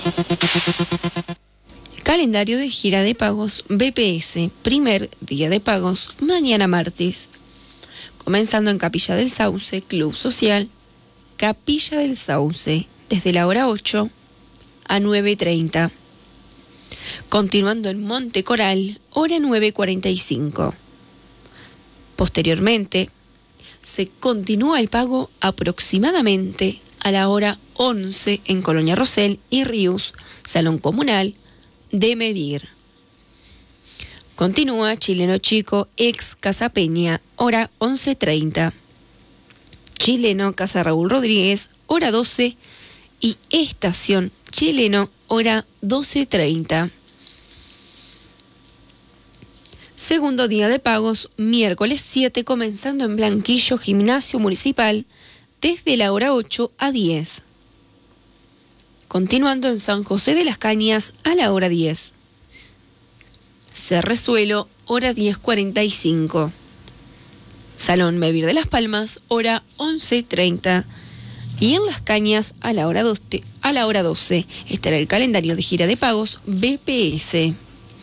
Calendario de gira de pagos BPS. Primer día de pagos mañana martes. Comenzando en Capilla del Sauce, Club Social. Capilla del Sauce, desde la hora 8 a 9:30. Continuando en Monte Coral, hora 9:45. Posteriormente, se continúa el pago aproximadamente a la hora 11 en Colonia Rosell y Ríos, Salón Comunal de Mevir. Continúa Chileno Chico, ex Casa Peña, hora 11:30. Chileno Casa Raúl Rodríguez, hora 12. Y Estación Chileno, hora 12:30. Segundo día de pagos, miércoles 7, comenzando en Blanquillo, Gimnasio Municipal, desde la hora 8 a 10. Continuando en San José de las Cañas a la hora 10. Cerrezuelo, hora 10:45. Salón Mevir de Las Palmas, hora 11:30. Y en Las Cañas a la hora 12. Estará el calendario de gira de pagos BPS.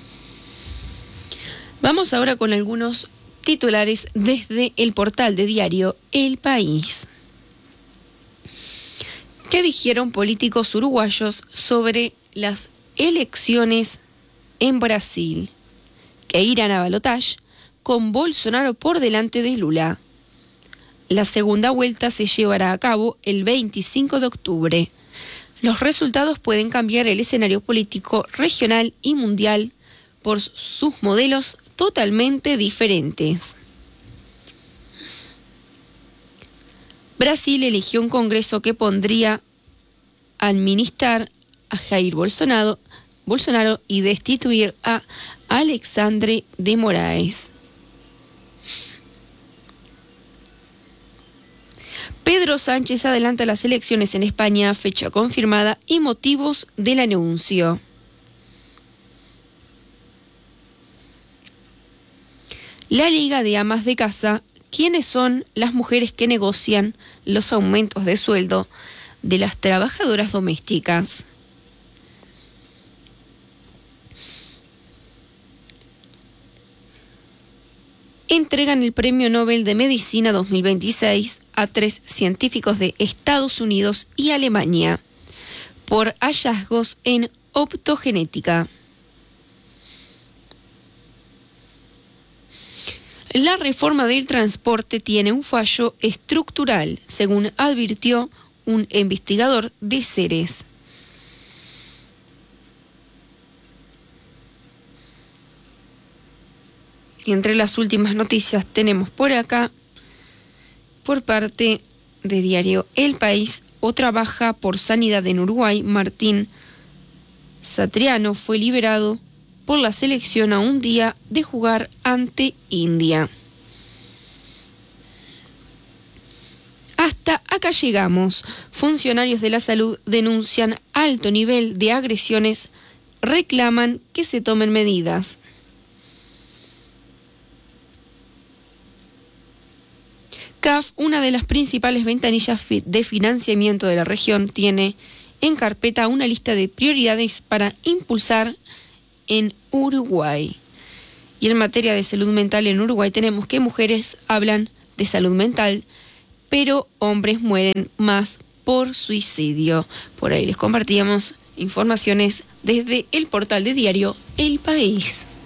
Vamos ahora con algunos titulares desde el portal de diario El País. ¿Qué dijeron políticos uruguayos sobre las elecciones en Brasil? Que irán a balotaje con Bolsonaro por delante de Lula. La segunda vuelta se llevará a cabo el 25 de octubre. Los resultados pueden cambiar el escenario político regional y mundial por sus modelos totalmente diferentes. Brasil eligió un Congreso que pondría a administrar a Jair Bolsonaro y destituir a Alexandre de Moraes. Pedro Sánchez adelanta las elecciones en España, fecha confirmada y motivos del anuncio. La Liga de Amas de Casa, ¿quiénes son las mujeres que negocian los aumentos de sueldo de las trabajadoras domésticas? Entregan el Premio Nobel de Medicina 2026 a 3 científicos de Estados Unidos y Alemania por hallazgos en optogenética. La reforma del transporte tiene un fallo estructural, según advirtió un investigador de Ceres. Y entre las últimas noticias tenemos por acá, por parte de diario El País, otra baja por sanidad en Uruguay. Martín Satriano fue liberado por la selección a un día de jugar ante India. Hasta acá llegamos. Funcionarios de la salud denuncian alto nivel de agresiones, reclaman que se tomen medidas. CAF, una de las principales ventanillas de financiamiento de la región, tiene en carpeta una lista de prioridades para impulsar en Uruguay. Y en materia de salud mental en Uruguay tenemos que mujeres hablan de salud mental, pero hombres mueren más por suicidio. Por ahí les compartíamos informaciones desde el portal de diario El País.